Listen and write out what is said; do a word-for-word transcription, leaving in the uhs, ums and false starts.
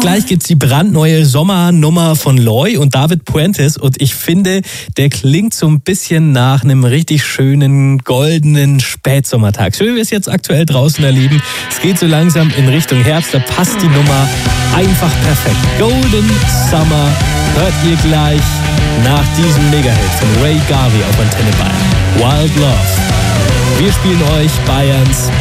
gleich gibt's die brandneue Sommernummer von Loy und David Puentes und ich finde, der klingt so ein bisschen nach einem richtig schönen, goldenen Spätsommertag. So wie wir es jetzt aktuell draußen erleben. Es geht so langsam in Richtung Herbst, da passt die Nummer einfach perfekt. Golden Summer hört ihr gleich nach diesem Mega-Hit von Ray Garvey auf Antenne Bayern. Wild Love. Wir spielen euch Bayerns